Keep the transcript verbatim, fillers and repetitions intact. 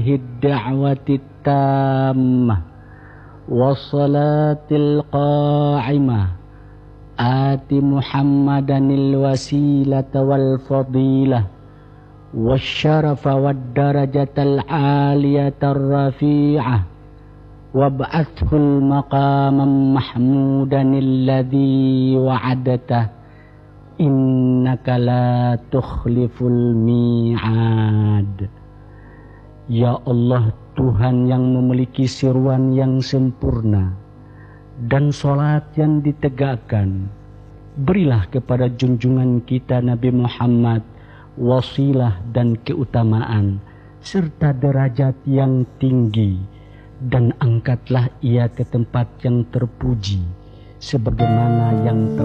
الدعوة التامة والصلاة القائمة آت محمدا الوسيلة والفضيلة والشرف والدرجة العالية الرفيعة وابعثه المقام محمودا الذي وعدته إنك لا تخلف الميعاد. Ya Allah, Tuhan yang memiliki seruan yang sempurna dan sholat yang ditegakkan, berilah kepada junjungan kita Nabi Muhammad wasilah dan keutamaan serta derajat yang tinggi, dan angkatlah ia ke tempat yang terpuji sebagaimana yang